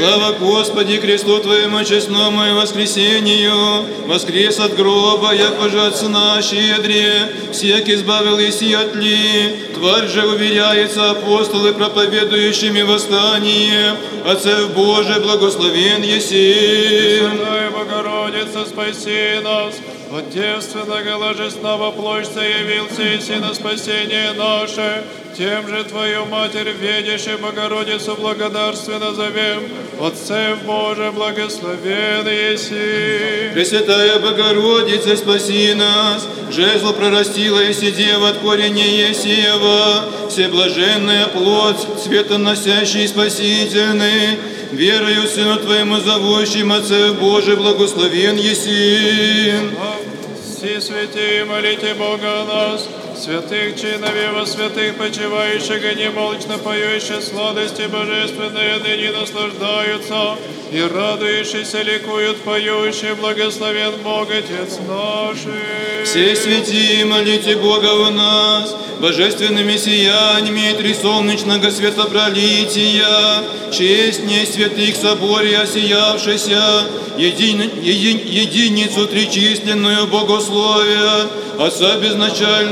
Слава Господи, кресту Твоему честному и воскресению, воскрес от гроба, яко же от сна щедре, всех избавил иси от ли. Тварь же уверяется апостолы, проповедующими восстание, Отцев Божий, благословен еси. Пресвятая Богородица, спаси нас, от девственного ложесного площадь явился еси на спасение наше. Тем же Твою Матерь, видящую Богородицу, благодарственно зовем, Отцев Божий, благословен еси. Пресвятая Богородица, спаси нас, жезл прорастила еси дева от корня Есеева, всеблаженная плоть, цветоносящий и спасительный, верою Сыну Твоему зовущим, Отцев Божий, благословен еси. Все святые, молите Бога о нас, святых чиновей во святых, почивающих и немолчно поющих сладости божественные, ныне наслаждаются, и радующиеся ликуют, поющие, благословен Бог, Отец наш. Все святые, молите Бога у нас, божественными сияниями и трисолнечного светопролития, честнее святых соборе осиявшися, единицу тричисленную богословия, Отца безначального,